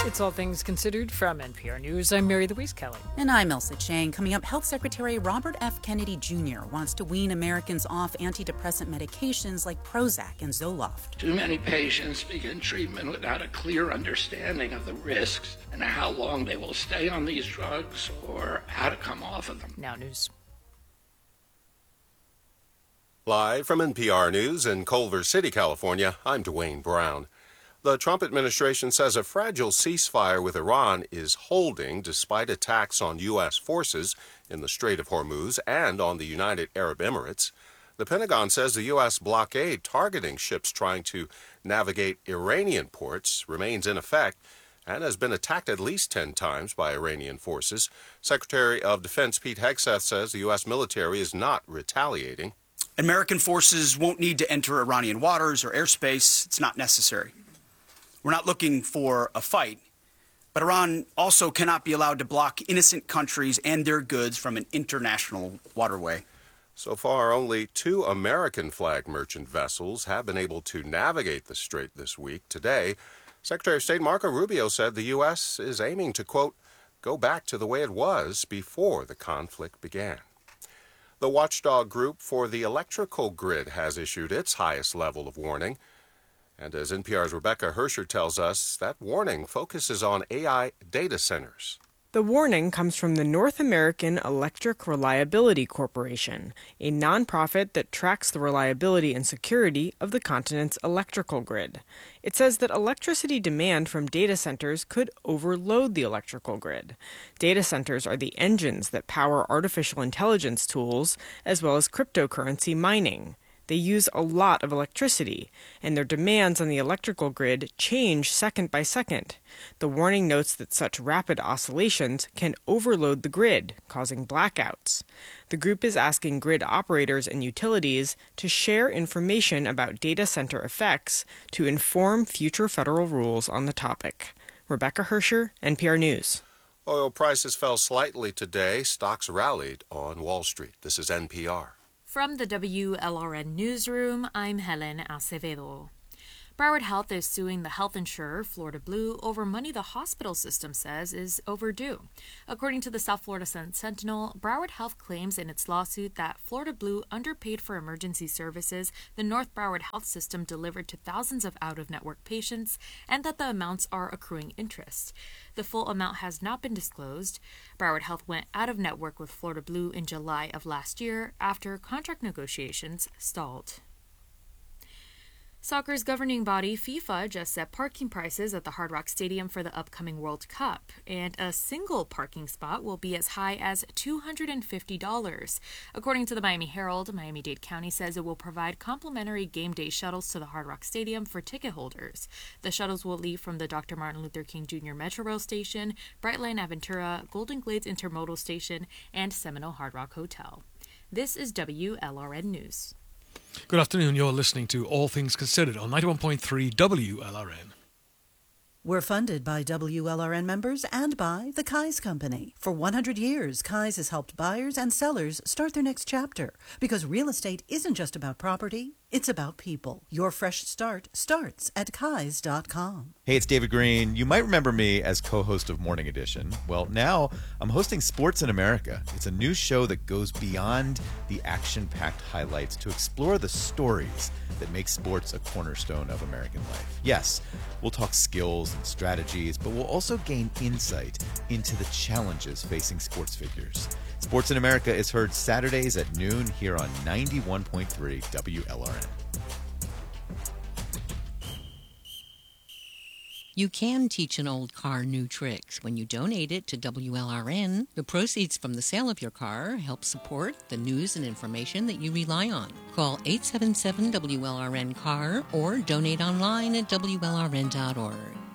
It's All Things Considered from NPR News. I'm Mary Louise Kelly. And I'm Elsa Chang. Coming up, Health Secretary Robert F. Kennedy Jr. wants to wean Americans off antidepressant medications like Prozac and Zoloft. Too many patients begin treatment without a clear understanding of the risks and how long they will stay on these drugs or how to come off of them. Now news. Live from NPR News in Culver City, California, I'm Dwayne Brown. The Trump administration says a fragile ceasefire with Iran is holding despite attacks on U.S. forces in the Strait of Hormuz and on the United Arab Emirates. The Pentagon says the U.S. blockade targeting ships trying to navigate Iranian ports remains in effect and has been attacked at least 10 times by Iranian forces. Secretary of Defense Pete Hegseth says the U.S. military is not retaliating. American forces won't need to enter Iranian waters or airspace. It's not necessary. We're not looking for a fight, but Iran also cannot be allowed to block innocent countries and their goods from an international waterway. So far, only 2 American-flagged merchant vessels have been able to navigate the strait this week. Today, Secretary of State Marco Rubio said the U.S. is aiming to, quote, go back to the way it was before the conflict began. The watchdog group for the electrical grid has issued its highest level of warning. And as NPR's Rebecca Hersher tells us, that warning focuses on AI data centers. The warning comes from the North American Electric Reliability Corporation, a nonprofit that tracks the reliability and security of the continent's electrical grid. It says that electricity demand from data centers could overload the electrical grid. Data centers are the engines that power artificial intelligence tools, as well as cryptocurrency mining. They use a lot of electricity, and their demands on the electrical grid change second by second. The warning notes that such rapid oscillations can overload the grid, causing blackouts. The group is asking grid operators and utilities to share information about data center effects to inform future federal rules on the topic. Rebecca Hersher, NPR News. Oil prices fell slightly today. Stocks rallied on Wall Street. This is NPR. From the WLRN Newsroom, I'm Helen Acevedo. Broward Health is suing the health insurer Florida Blue over money the hospital system says is overdue. According to the South Florida Sentinel, Broward Health claims in its lawsuit that Florida Blue underpaid for emergency services the North Broward Health System delivered to thousands of out-of-network patients, and that the amounts are accruing interest. The full amount has not been disclosed. Broward Health went out-of-network with Florida Blue in July of last year after contract negotiations stalled. Soccer's governing body, FIFA, just set parking prices at the Hard Rock Stadium for the upcoming World Cup, and a single parking spot will be as high as $250. According to the Miami Herald, Miami-Dade County says it will provide complimentary game day shuttles to the Hard Rock Stadium for ticket holders. The shuttles will leave from the Dr. Martin Luther King Jr. Metro Rail Station, Brightline Aventura, Golden Glades Intermodal Station, and Seminole Hard Rock Hotel. This is WLRN News. Good afternoon. You're listening to All Things Considered on 91.3 WLRN. We're funded by WLRN members and by the Kai's Company. For 100 years, Kai's has helped buyers and sellers start their next chapter. Because real estate isn't just about property, it's about people. Your fresh start starts at Kais.com. Hey, it's David Green. You might remember me as co-host of Morning Edition. Well, now I'm hosting Sports in America. It's a new show that goes beyond the action-packed highlights to explore the stories that make sports a cornerstone of American life. Yes, we'll talk skills and strategies, but we'll also gain insight into the challenges facing sports figures. Sports in America is heard Saturdays at noon here on 91.3 WLRN. You can teach an old car new tricks. When you donate it to WLRN, the proceeds from the sale of your car help support the news and information that you rely on. Call 877-WLRN-CAR or donate online at WLRN.org.